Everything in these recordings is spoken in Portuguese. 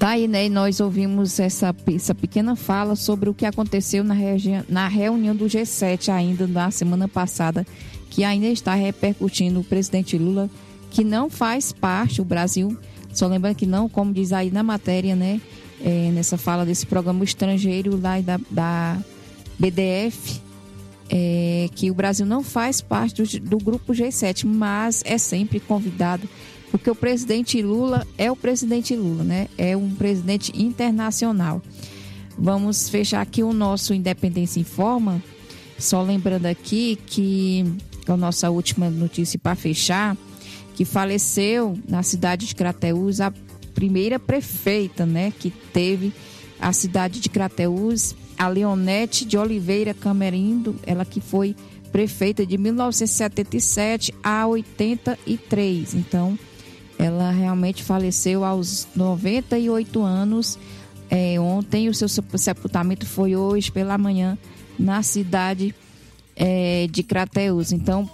Tá aí, né? E nós ouvimos essa pequena fala sobre o que aconteceu na reunião do G7 ainda na semana passada, que ainda está repercutindo o presidente Lula, que não faz parte, o Brasil, só lembrando que não, como diz aí na matéria, né? Nessa fala desse programa estrangeiro lá da BDF, que o Brasil não faz parte do grupo G7, mas é sempre convidado, porque o presidente Lula é o presidente Lula, né? É um presidente internacional. Vamos fechar aqui o nosso Independência Informa, só lembrando aqui que a nossa última notícia para fechar, que faleceu na cidade de Crateús a primeira prefeita, né, que teve a cidade de Crateús, a Leonete de Oliveira Camerindo, ela que foi prefeita de 1977 a 83. Então, ela realmente faleceu aos 98 anos. Ontem, o seu sepultamento foi hoje pela manhã na cidade de Crateús. Então,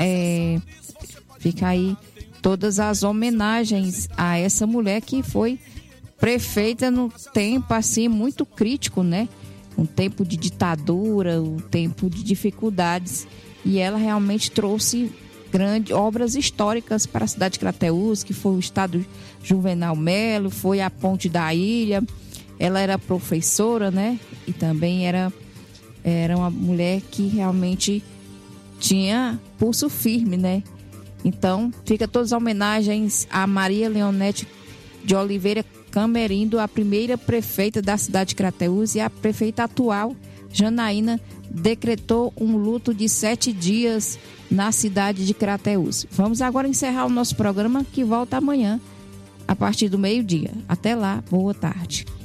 fica aí todas as homenagens a essa mulher que foi prefeita num tempo assim muito crítico, né? Um tempo de ditadura, um tempo de dificuldades, e ela realmente trouxe grandes obras históricas para a cidade de Crateús, que foi o estádio Juvenal Melo, foi a Ponte da Ilha. Ela era professora, né? E também era uma mulher que realmente tinha pulso firme, né? Então, fica todas as homenagens a Maria Leonete de Oliveira Camerindo, a primeira prefeita da cidade de Crateús, e a prefeita atual, Janaína, decretou um luto de 7 dias na cidade de Crateús. Vamos agora encerrar o nosso programa, que volta amanhã, a partir do meio-dia. Até lá, boa tarde.